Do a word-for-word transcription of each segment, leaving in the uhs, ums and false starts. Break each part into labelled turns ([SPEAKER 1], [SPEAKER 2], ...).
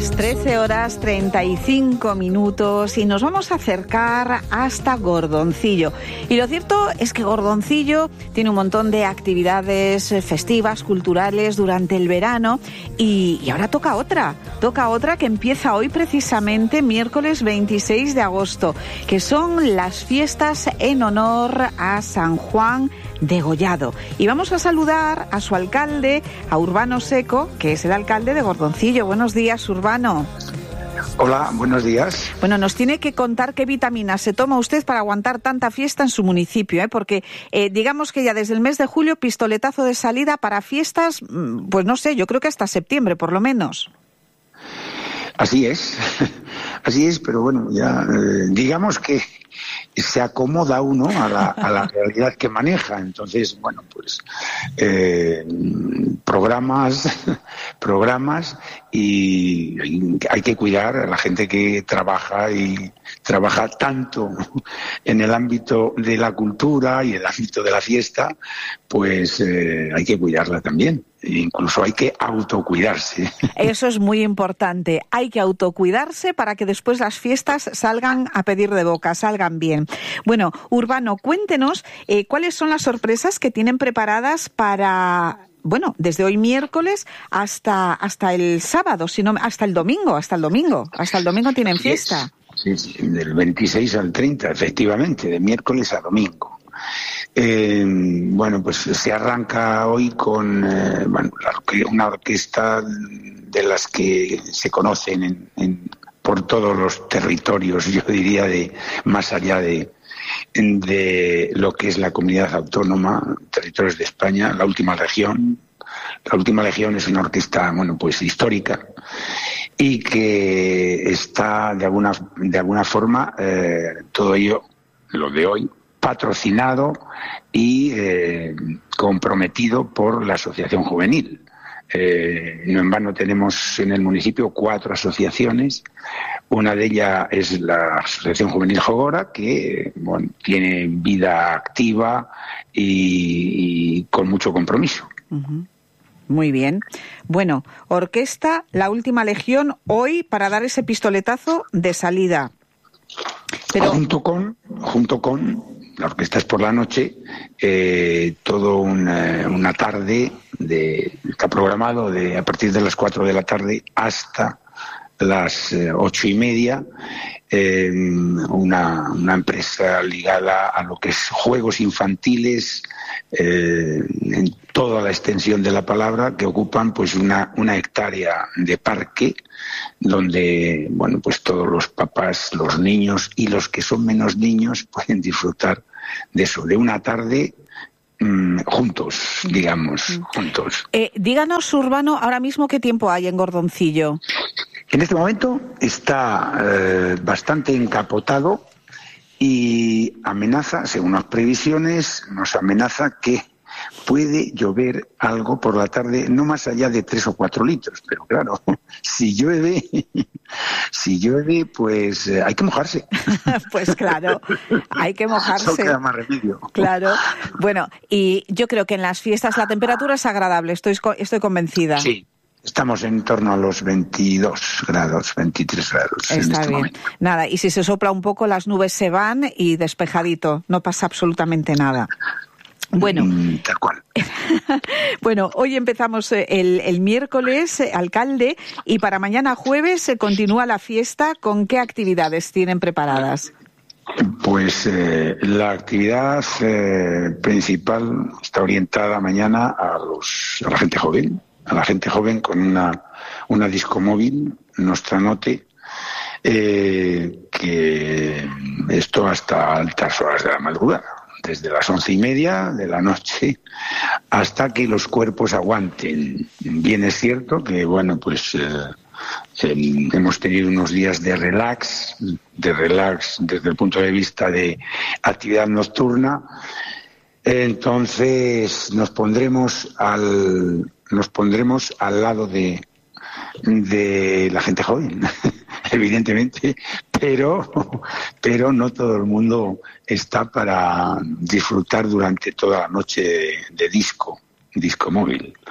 [SPEAKER 1] las trece horas treinta y cinco minutos y nos vamos a acercar hasta Gordoncillo. Y lo cierto es que Gordoncillo tiene un montón de actividades festivas, culturales durante el verano y, y ahora toca otra, toca otra que empieza hoy precisamente, miércoles veintiséis de agosto, que son las fiestas en honor a San Juan Degollado. Y vamos a saludar a su alcalde, a Urbano Seco, que es el alcalde de Gordoncillo. Buenos días, Urbano.
[SPEAKER 2] Hola, buenos días.
[SPEAKER 1] Bueno, nos tiene que contar qué vitaminas se toma usted para aguantar tanta fiesta en su municipio, ¿eh? Porque eh, digamos que ya desde el mes de julio, pistoletazo de salida para fiestas, pues no sé, yo creo que hasta septiembre por lo menos.
[SPEAKER 2] Así es, así es, pero bueno, ya eh, digamos que se acomoda uno a la, a la realidad que maneja. Entonces, bueno, pues eh, programas, programas y hay que cuidar a la gente que trabaja y trabaja tanto en el ámbito de la cultura y el ámbito de la fiesta, pues eh, hay que cuidarla también. Incluso hay que autocuidarse.
[SPEAKER 1] Eso es muy importante. Hay que autocuidarse para que después las fiestas salgan a pedir de boca, salgan bien. Bueno, Urbano, cuéntenos eh, cuáles son las sorpresas que tienen preparadas para, bueno, desde hoy miércoles hasta hasta el sábado, sino hasta el domingo, hasta el domingo, hasta el domingo tienen fiesta.
[SPEAKER 2] Sí, sí, del veintiséis al treinta, efectivamente, de miércoles a domingo. Eh, bueno, pues se arranca hoy con eh, bueno, una orquesta de las que se conocen en, en, por todos los territorios, yo diría, de más allá de, de lo que es la comunidad autónoma, territorios de España, la última región. La última legión es una orquesta, bueno, pues histórica y que está de alguna de alguna forma eh, todo ello, lo de hoy, patrocinado y eh, comprometido por la Asociación Juvenil. Eh, no en vano tenemos en el municipio cuatro asociaciones. Una de ellas es la Asociación Juvenil Jogora, que bueno, tiene vida activa y, y con mucho compromiso.
[SPEAKER 1] Uh-huh. Muy bien. Bueno, orquesta La Última Legión hoy para dar ese pistoletazo de salida.
[SPEAKER 2] Pero junto con junto con la orquesta es por la noche, eh, todo una, una tarde de, está programado de a partir de las cuatro de la tarde hasta las eh, ocho y media, eh, una, una empresa ligada a lo que es juegos infantiles eh, en toda la extensión de la palabra, que ocupan pues una, una hectárea de parque donde bueno pues todos los papás, los niños y los que son menos niños pueden disfrutar de eso, de una tarde mmm, juntos, digamos, juntos.
[SPEAKER 1] Eh, díganos, Urbano, ahora mismo qué tiempo hay en Gordoncillo.
[SPEAKER 2] En este momento está eh, bastante encapotado y amenaza, según las previsiones, nos amenaza que puede llover algo por la tarde, no más allá de tres o cuatro litros, pero claro, si llueve, si llueve, pues eh, hay que mojarse.
[SPEAKER 1] Pues claro, hay que mojarse.
[SPEAKER 2] No queda más remedio.
[SPEAKER 1] Claro, bueno, y yo creo que en las fiestas la temperatura es agradable, estoy, estoy convencida.
[SPEAKER 2] Sí. Estamos en torno a los veintidós grados, veintitrés grados.
[SPEAKER 1] Está
[SPEAKER 2] en este
[SPEAKER 1] bien.
[SPEAKER 2] Momento.
[SPEAKER 1] Nada, y si se sopla un poco, las nubes se van y despejadito, no pasa absolutamente nada. Bueno,
[SPEAKER 2] mm, tal cual.
[SPEAKER 1] Bueno, hoy empezamos el, el miércoles, eh, alcalde, y para mañana jueves se continúa la fiesta. ¿Con qué actividades tienen preparadas?
[SPEAKER 2] Pues eh, la actividad eh, principal está orientada mañana a los a la gente joven. a la gente joven con una, una disco móvil, Nostranote, eh, que esto hasta altas horas de la madrugada, desde las once y media de la noche hasta que los cuerpos aguanten. Bien es cierto que, bueno, pues eh, eh, hemos tenido unos días de relax, de relax desde el punto de vista de actividad nocturna. Entonces nos pondremos al nos pondremos al lado de de la gente joven, evidentemente, pero pero no todo el mundo está para disfrutar durante toda la noche de, de disco, disco móvil.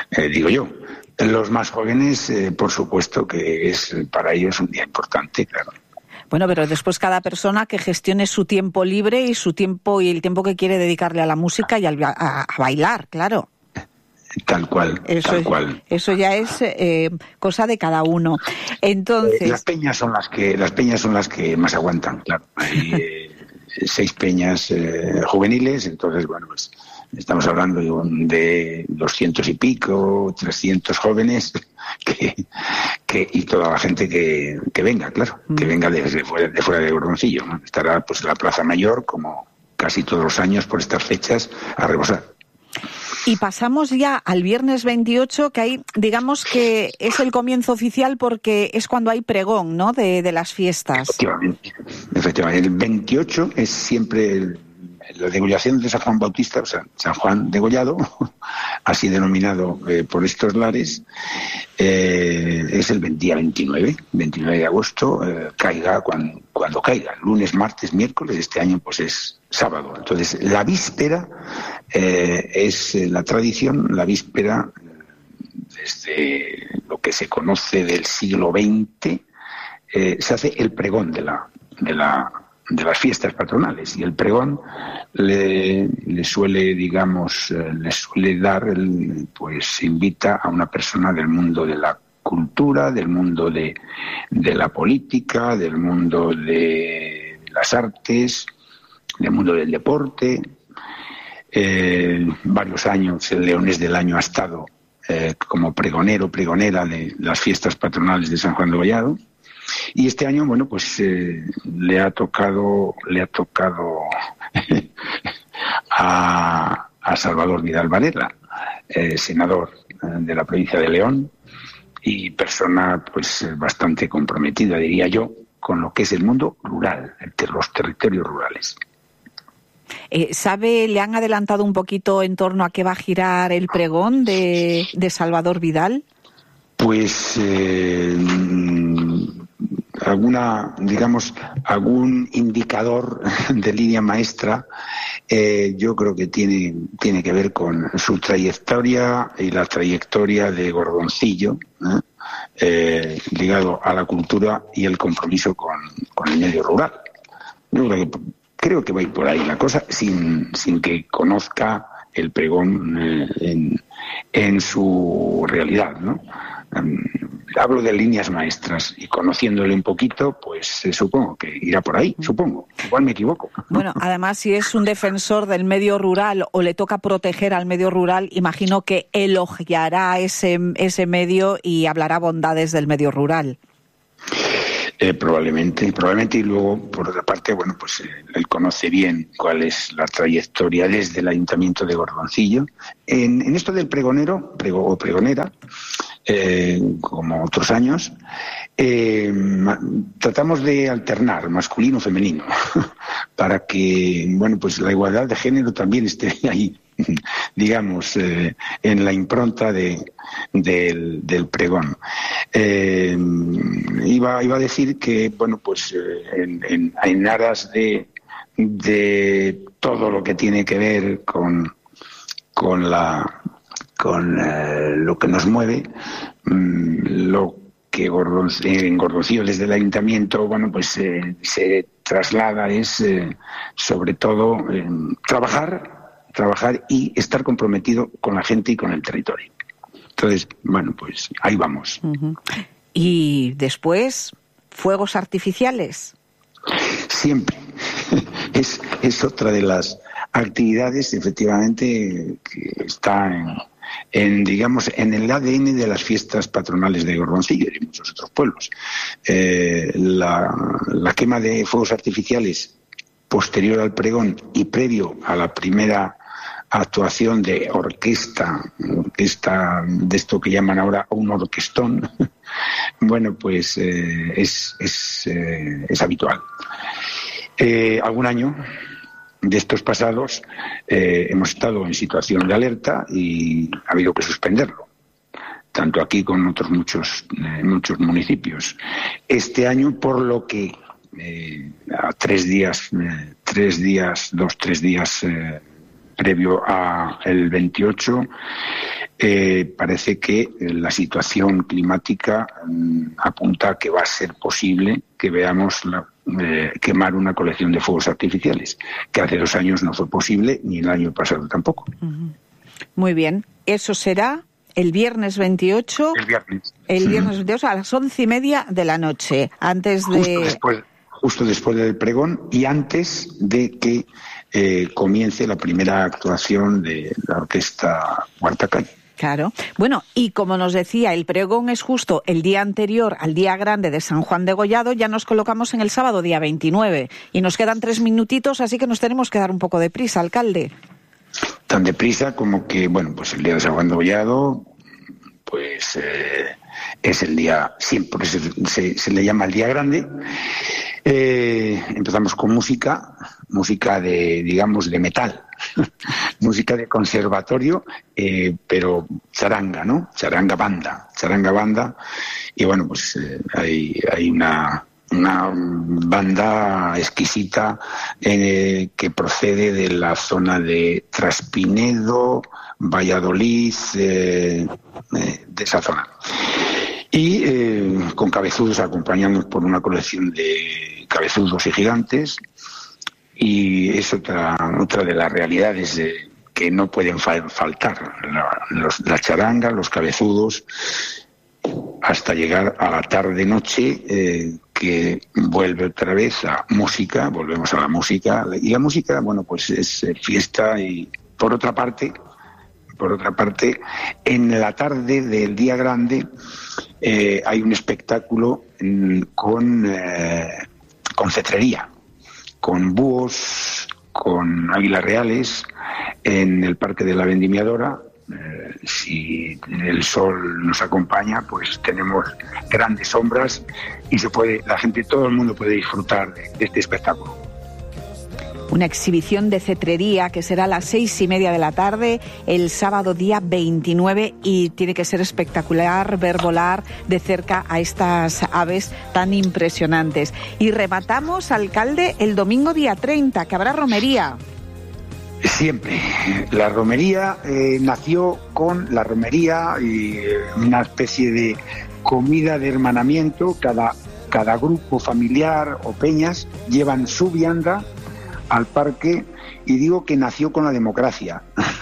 [SPEAKER 2] eh, digo yo. Los más jóvenes, eh, por supuesto que es para ellos un día importante, claro.
[SPEAKER 1] Bueno, pero después cada persona que gestione su tiempo libre y su tiempo y el tiempo que quiere dedicarle a la música y al, a, a bailar, claro.
[SPEAKER 2] Tal cual,
[SPEAKER 1] eso
[SPEAKER 2] tal
[SPEAKER 1] es,
[SPEAKER 2] cual.
[SPEAKER 1] Eso ya es eh, cosa de cada uno. Entonces,
[SPEAKER 2] eh, las peñas son las que las peñas son las que más aguantan, claro. Hay eh, seis peñas eh, juveniles, entonces bueno, pues estamos hablando de doscientos y pico, trescientos jóvenes que, que y toda la gente que, que venga, claro, mm. que venga desde fuera de fuera de Gordoncillo, ¿no? Estará pues en la Plaza Mayor como casi todos los años por estas fechas a rebosar.
[SPEAKER 1] Y pasamos ya al viernes veintiocho, que ahí digamos que es el comienzo oficial porque es cuando hay pregón, ¿no?, de, de las fiestas.
[SPEAKER 2] Efectivamente, efectivamente. El veintiocho es siempre el, la degollación de San Juan Bautista, o sea, San Juan degollado, así denominado eh, por estos lares, eh, es el día veintinueve, veintinueve de agosto, eh, caiga cuando, cuando caiga, lunes, martes, miércoles, este año pues es sábado. Entonces, la víspera eh, es la tradición, la víspera, desde lo que se conoce del siglo veinte, eh, se hace el pregón de la, de la de las fiestas patronales, y el pregón le, le suele, digamos, eh, le suele dar, el, pues invita a una persona del mundo de la cultura, del mundo de, de la política, del mundo de las artes, del mundo del deporte. Eh, varios años el Leones del Año ha estado eh, como pregonero, pregonera de las fiestas patronales de San Juan de Gollado. Y este año, bueno, pues eh, le ha tocado, le ha tocado a, a Salvador Vidal Varela, eh, senador de la provincia de León y persona, pues, bastante comprometida, diría yo, con lo que es el mundo rural, los territorios rurales.
[SPEAKER 1] Eh, ¿Sabe, le han adelantado un poquito en torno a qué va a girar el pregón de, de Salvador Vidal?
[SPEAKER 2] Pues eh, alguna, digamos, algún indicador de línea maestra, eh, yo creo que tiene, tiene que ver con su trayectoria y la trayectoria de Gordoncillo, ¿eh? Eh, ligado a la cultura y el compromiso con, con el medio rural. Yo creo que, creo que va a ir por ahí la cosa, sin, sin que conozca el pregón eh, en, en su realidad, ¿no? Um, hablo de líneas maestras y conociéndole un poquito, pues eh, supongo que irá por ahí, supongo. Igual me equivoco.
[SPEAKER 1] Bueno, además, si es un defensor del medio rural o le toca proteger al medio rural, imagino que elogiará ese, ese medio y hablará bondades del medio rural.
[SPEAKER 2] Eh, probablemente, probablemente, y luego, por otra parte, bueno, pues eh, él conoce bien cuál es la trayectoria desde el Ayuntamiento de Gordoncillo. En, en esto del pregonero, prego, o pregonera, eh, como otros años, eh, ma, tratamos de alternar masculino-femenino para que, bueno, pues la igualdad de género también esté ahí, digamos, eh, en la impronta de, del, del pregón. Eh, iba, iba a decir que, bueno, pues eh, en, en, en aras de, de todo lo que tiene que ver con, con, la, con eh, lo que nos mueve, mmm, lo que Gordon, en Gordoncillo desde el Ayuntamiento, bueno, pues eh, se traslada es, eh, sobre todo, eh, trabajar trabajar y estar comprometido con la gente y con el territorio. Entonces, bueno, pues ahí vamos.
[SPEAKER 1] Uh-huh. Y después, fuegos artificiales.
[SPEAKER 2] Siempre. Es, es otra de las actividades, efectivamente, que está en, en, digamos, en el A D N de las fiestas patronales de Gordoncillo y de muchos otros pueblos. Eh, la, la quema de fuegos artificiales posterior al pregón y previo a la primera actuación de orquesta, orquesta de esto que llaman ahora un orquestón, bueno, pues eh, es, es, eh, es habitual. Eh, algún año de estos pasados eh, hemos estado en situación de alerta y ha habido que suspenderlo, tanto aquí como en otros muchos, eh, muchos municipios. Este año, por lo que eh, a tres días, eh, tres días, dos, tres días... Eh, previo a el veintiocho, eh, parece que la situación climática mm, apunta a que va a ser posible que veamos la, eh, quemar una colección de fuegos artificiales, que hace dos años no fue posible, ni el año pasado tampoco. Uh-huh.
[SPEAKER 1] Muy bien, eso será el viernes veintiocho.
[SPEAKER 2] El viernes.
[SPEAKER 1] El viernes veintiocho a las once y media de la noche, antes de...
[SPEAKER 2] Justo después, justo después del pregón y antes de que eh, comience la primera actuación de la orquesta Huartacay.
[SPEAKER 1] Claro. Bueno, y como nos decía, el pregón es justo el día anterior al Día Grande de San Juan de Gollado. Ya nos colocamos en el sábado, día veintinueve, y nos quedan tres minutitos, así que nos tenemos que dar un poco de prisa, alcalde.
[SPEAKER 2] Tan deprisa como que, bueno, pues el día de San Juan de Gollado, pues eh, es el día, siempre se, se, se le llama el Día Grande. Eh, empezamos con música, música de, digamos, de metal, música de conservatorio, eh, pero charanga, ¿no? Charanga banda, charanga banda. Y bueno, pues eh, hay, hay una... una banda exquisita eh, que procede de la zona de Traspinedo, Valladolid, eh, eh, de esa zona. Y eh, con cabezudos, acompañados por una colección de cabezudos y gigantes. Y es otra, otra de las realidades de, que no pueden fal- faltar. La, los, la charanga, los cabezudos, hasta llegar a la tarde-noche, eh, que vuelve otra vez a música, volvemos a la música. Y la música, bueno, pues es eh, fiesta. Y por otra parte, por otra parte, en la tarde del Día Grande eh, hay un espectáculo mm, con, eh, con cetrería, con búhos, con águilas reales, en el Parque de la Vendimiadora. Eh, si el sol nos acompaña, pues tenemos grandes sombras y se puede, la gente, todo el mundo puede disfrutar de, de este espectáculo.
[SPEAKER 1] Una exhibición de cetrería que será a las seis y media de la tarde el sábado día veintinueve, y tiene que ser espectacular ver volar de cerca a estas aves tan impresionantes. Y rematamos, alcalde, el domingo día treinta, que habrá romería.
[SPEAKER 2] Siempre. La romería eh, nació con la romería y eh, una especie de comida de hermanamiento. Cada, cada grupo familiar o peñas llevan su vianda al parque, y digo que nació con la democracia.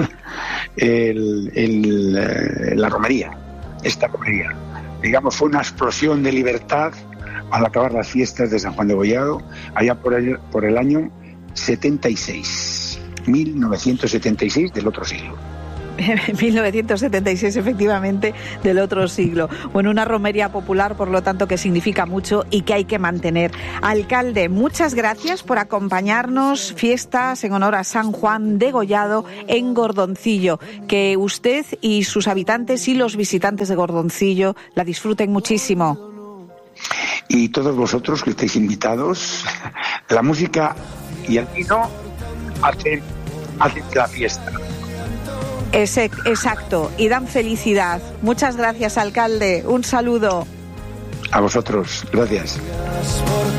[SPEAKER 2] el, el, eh, la romería, esta romería. Digamos, fue una explosión de libertad al acabar las fiestas de San Juan de Gollado, allá por el, por el año setenta y seis. mil novecientos setenta y seis del otro siglo.
[SPEAKER 1] mil novecientos setenta y seis, efectivamente, del otro siglo. Bueno, una romería popular, por lo tanto, que significa mucho y que hay que mantener. Alcalde, muchas gracias por acompañarnos. Fiestas en honor a San Juan de Gollado en Gordoncillo. Que usted y sus habitantes y los visitantes de Gordoncillo la disfruten muchísimo.
[SPEAKER 2] Y todos vosotros que estáis invitados, la música y el vino hacen, hacen la fiesta.
[SPEAKER 1] Ese, exacto, y dan felicidad. Muchas gracias, alcalde. Un saludo.
[SPEAKER 2] A vosotros, gracias.